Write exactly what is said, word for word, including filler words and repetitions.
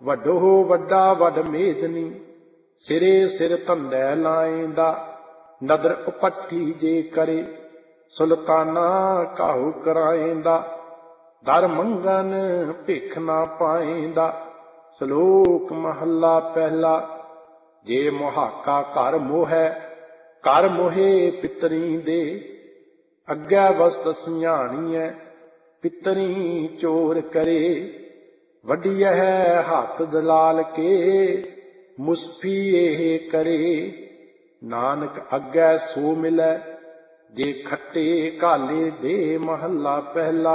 ਵੱਡੋ ਵੱਡਾ ਵੱਡ ਮੇਦਨੀ, ਸਿਰੇ ਸਿਰ ਧੰਦੈ ਲਾਏਂਦਾ। ਨਦਰ ਉਪੱਟੀ ਜੇ ਕਰੇ, ਸੁਲਤਾਨਾ ਕਾਹੂ ਕਰਾਏਂਦਾ। ਦਰ ਮੰਗਨ ਭਿਖ ਨਾ ਪਾਏਂਦਾ। ਸ਼ਲੋਕ ਮਹੱਲਾ ਪਹਿਲਾ। ਜੇ ਮੁਹਾਕਾ ਘਰ ਮੋਹੈ, ਘਰ ਮੋਹੇ ਪਿਤਰੀ ਦੇ। ਅੱਗੇ ਵਸਤ ਸਿਆਣੀਐ, ਪਿਤਰੀ ਚੋਰ ਕਰੇ। ਵੱਡੀਐ ਹੱਥ ਦਲਾਲ ਕੇ, ਮੁਸਫੀ ਇਹ ਕਰੇ। ਨਾਨਕ ਅੱਗੇ ਸੋ ਮਿਲੈ, ਜੇ ਖੱਟੇ ਘਾਲੇ ਦੇ। ਮਹੱਲਾ ਪਹਿਲਾ।